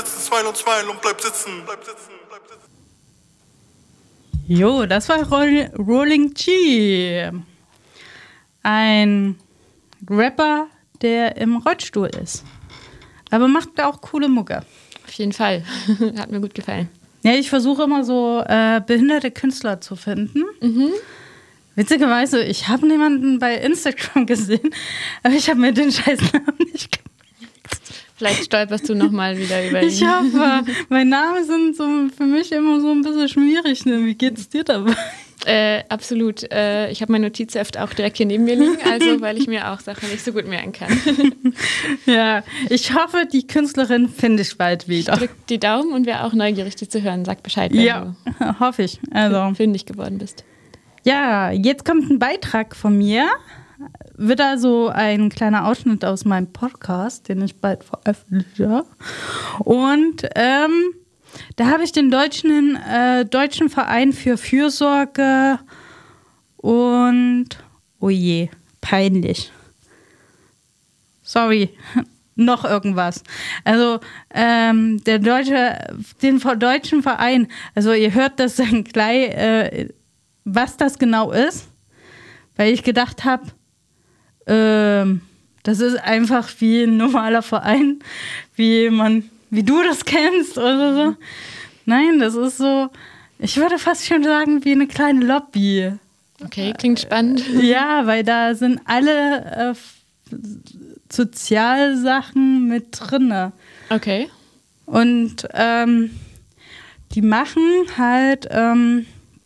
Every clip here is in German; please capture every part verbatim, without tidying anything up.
sitzen, smile und smile und bleib sitzen, bleib sitzen, bleib sitzen. Jo, das war Roll- Rolling G. Ein Rapper, der im Rollstuhl ist. Aber macht auch coole Mucke. Auf jeden Fall. Hat mir gut gefallen. Ja, ich versuche immer so äh, behinderte Künstler zu finden. Mhm. Witzigerweise, ich habe niemanden bei Instagram gesehen, aber ich habe mir den Scheißnamen nicht gemerkt. Vielleicht stolperst du nochmal wieder über ihn. Ich hoffe, mein Name sind so für mich immer so ein bisschen schwierig. Ne? Wie geht's dir dabei? Äh, absolut. Äh, ich habe mein Notizheft auch direkt hier neben mir liegen, also weil ich mir auch Sachen nicht so gut merken kann. Ja, ich hoffe, die Künstlerin finde ich bald wieder. Ich drück die Daumen und wäre auch neugierig, die zu hören. Sag Bescheid, wenn ja, du hoffe ich. Also fündig geworden bist. Ja, jetzt kommt ein Beitrag von mir. Wird also ein kleiner Ausschnitt aus meinem Podcast, den ich bald veröffentliche. Und ähm, da habe ich den deutschen, äh, deutschen Verein für Fürsorge und, oh je, peinlich. Sorry, noch irgendwas. Also ähm, der deutsche, den deutschen Verein, also ihr hört das dann gleich, äh, was das genau ist, weil ich gedacht habe, ähm, das ist einfach wie ein normaler Verein, wie man, wie du das kennst oder so. Nein, das ist so, ich würde fast schon sagen, wie eine kleine Lobby. Okay, klingt spannend. Ja, weil da sind alle äh, Sozialsachen mit drin. Okay. Und ähm, die machen halt ähm,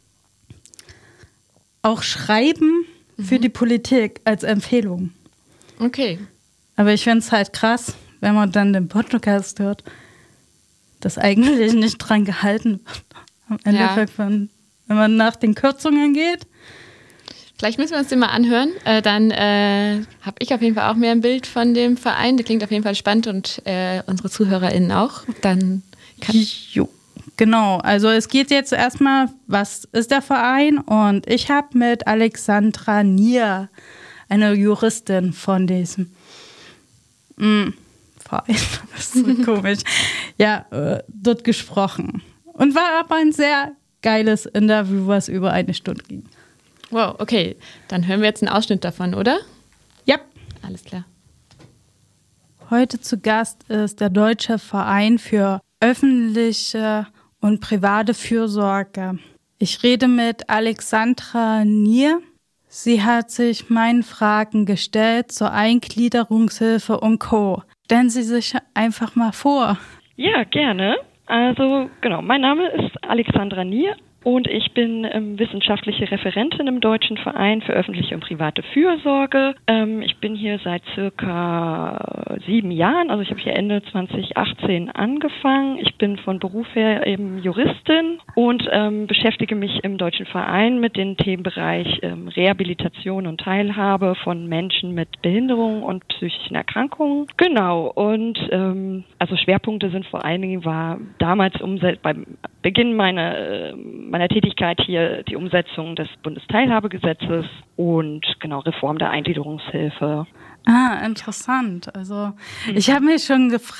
auch Schreiben für mhm. die Politik als Empfehlung. Okay. Aber ich finde es halt krass, wenn man dann den Podcast hört, dass eigentlich nicht dran gehalten wird. Am Endeffekt, ja. von, wenn man nach den Kürzungen geht. Vielleicht müssen wir uns den mal anhören. Äh, dann äh, habe ich auf jeden Fall auch mehr ein Bild von dem Verein. Der klingt auf jeden Fall spannend und äh, unsere ZuhörerInnen auch. Dann kann jo. Genau, also es geht jetzt erstmal, was ist der Verein? Und ich habe mit Alexandra Nier, eine Juristin von diesem mm, Verein, das ist so komisch, ja, äh, dort gesprochen. Und war aber ein sehr geiles Interview, was über eine Stunde ging. Wow, okay, dann hören wir jetzt einen Ausschnitt davon, oder? Ja. Alles klar. Heute zu Gast ist der Deutsche Verein für öffentliche und private Fürsorge. Ich rede mit Alexandra Nier. Sie hat sich meinen Fragen gestellt zur Eingliederungshilfe und Co. Stellen Sie sich einfach mal vor. Ja, gerne. Also genau, mein Name ist Alexandra Nier und ich bin ähm, wissenschaftliche Referentin im Deutschen Verein für öffentliche und private Fürsorge. Ähm, ich bin hier seit circa sieben Jahren, also ich habe hier Ende zwanzig achtzehn angefangen. Ich bin von Beruf her eben Juristin und ähm, beschäftige mich im Deutschen Verein mit dem Themenbereich ähm, Rehabilitation und Teilhabe von Menschen mit Behinderungen und psychischen Erkrankungen. Genau, und ähm, also Schwerpunkte sind vor allen Dingen, war damals umset- beim Beginn meiner äh, meiner Tätigkeit hier die Umsetzung des Bundesteilhabegesetzes und genau Reform der Eingliederungshilfe. Ah, interessant. Also ich habe mich schon gefragt,